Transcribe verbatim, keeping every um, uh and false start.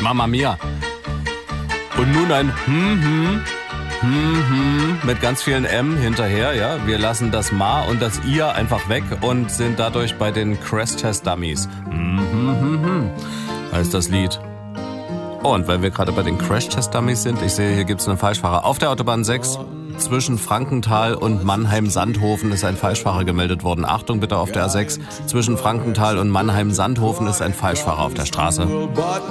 Mama Mia. Und nun ein hm, hm, hm, hm, mit ganz vielen M hinterher, ja. Wir lassen das Ma und das Ihr einfach weg und sind dadurch bei den Crash Test Dummies. Hm, hm, hm, hm, heißt das Lied. Und weil wir gerade bei den Crash Test Dummies sind, ich sehe, hier gibt's einen Falschfahrer. Auf der Autobahn sechs zwischen Frankenthal und Mannheim-Sandhofen ist ein Falschfahrer gemeldet worden. Achtung bitte auf der A sechs zwischen Frankenthal und Mannheim-Sandhofen ist ein Falschfahrer auf der Straße.